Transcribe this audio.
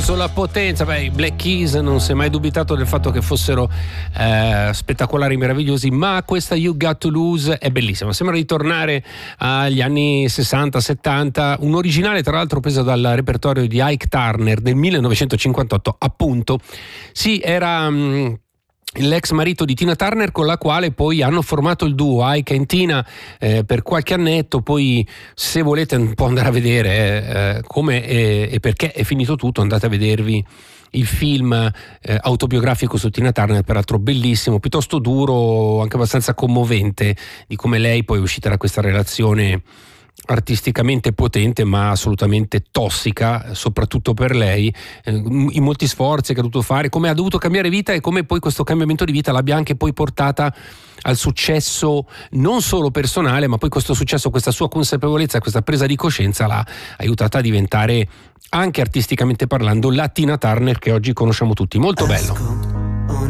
applauso, la potenza. Beh, i Black Keys non si è mai dubitato del fatto che fossero spettacolari, meravigliosi, ma questa You Got to Lose è bellissima. Sembra di tornare agli anni 60-70, un originale tra l'altro preso dal repertorio di Ike Turner del 1958, appunto. Sì, era l'ex marito di Tina Turner, con la quale poi hanno formato il duo Ike e Tina per qualche annetto. Poi, se volete un po' andare a vedere come e perché è finito tutto, andate a vedervi il film autobiografico su Tina Turner, peraltro bellissimo, piuttosto duro, anche abbastanza commovente, di come lei poi è uscita da questa relazione artisticamente potente ma assolutamente tossica, soprattutto per lei, i molti sforzi che ha dovuto fare, come ha dovuto cambiare vita e come poi questo cambiamento di vita l'abbia anche poi portata al successo non solo personale, ma poi questo successo, questa sua consapevolezza, questa presa di coscienza l'ha aiutata a diventare, anche artisticamente parlando, la Tina Turner che oggi conosciamo tutti. Molto bello.